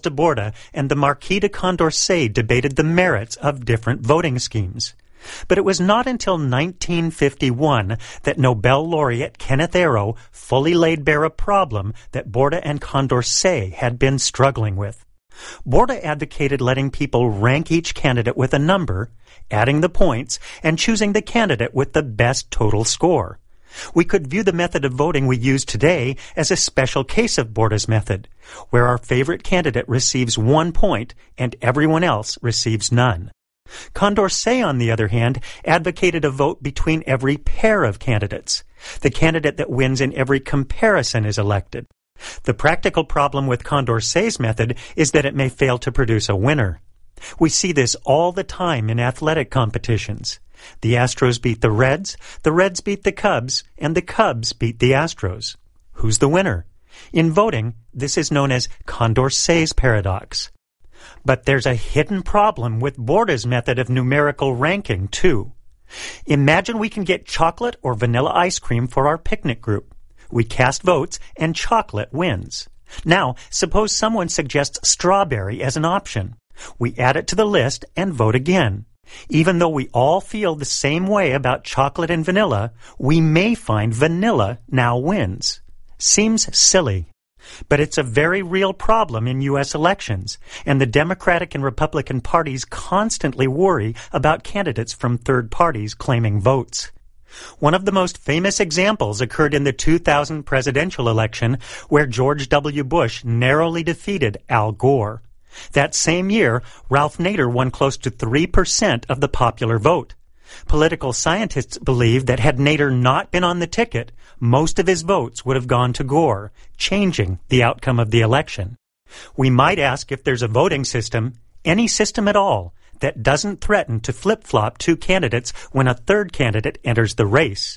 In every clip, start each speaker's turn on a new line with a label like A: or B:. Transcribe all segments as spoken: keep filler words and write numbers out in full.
A: de Borda and the Marquis de Condorcet debated the merits of different voting schemes. But it was not until nineteen fifty-one that Nobel laureate Kenneth Arrow fully laid bare a problem that Borda and Condorcet had been struggling with. Borda advocated letting people rank each candidate with a number, adding the points, and choosing the candidate with the best total score. We could view the method of voting we use today as a special case of Borda's method, where our favorite candidate receives one point and everyone else receives none. Condorcet, on the other hand, advocated a vote between every pair of candidates. The candidate that wins in every comparison is elected. The practical problem with Condorcet's method is that it may fail to produce a winner. We see this all the time in athletic competitions. The Astros beat the Reds, the Reds beat the Cubs, and the Cubs beat the Astros. Who's the winner? In voting, this is known as Condorcet's paradox. But there's a hidden problem with Borda's method of numerical ranking, too. Imagine we can get chocolate or vanilla ice cream for our picnic group. We cast votes, and chocolate wins. Now, suppose someone suggests strawberry as an option. We add it to the list and vote again. Even though we all feel the same way about chocolate and vanilla, we may find vanilla now wins. Seems silly. But it's a very real problem in U S elections, and the Democratic and Republican parties constantly worry about candidates from third parties claiming votes. One of the most famous examples occurred in the two thousand presidential election, where George W. Bush narrowly defeated Al Gore. That same year, Ralph Nader won close to three percent of the popular vote. Political scientists believe that had Nader not been on the ticket, most of his votes would have gone to Gore, changing the outcome of the election. We might ask if there's a voting system, any system at all, that doesn't threaten to flip-flop two candidates when a third candidate enters the race.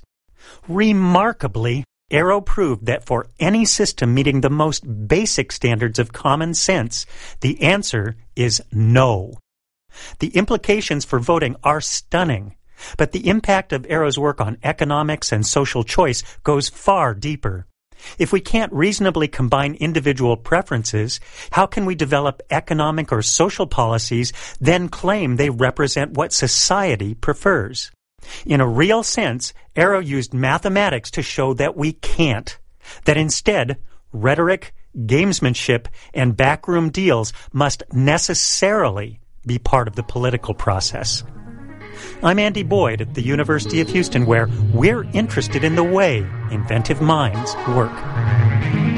A: Remarkably, Arrow proved that for any system meeting the most basic standards of common sense, the answer is no. The implications for voting are stunning, but the impact of Arrow's work on economics and social choice goes far deeper. If we can't reasonably combine individual preferences, how can we develop economic or social policies, then claim they represent what society prefers? In a real sense, Arrow used mathematics to show that we can't, that instead, rhetoric, gamesmanship, and backroom deals must necessarily be part of the political process. I'm Andy Boyd at the University of Houston, where we're interested in the way inventive minds work.